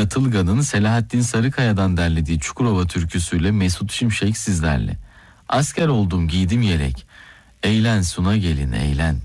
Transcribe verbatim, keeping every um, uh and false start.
Katılgan'ın Selahattin Sarıkaya'dan derlediği Çukurova türküsüyle Mesut Şimşek sizlerle. Asker oldum giydim yelek. Eğlen Suna gelin eğlen.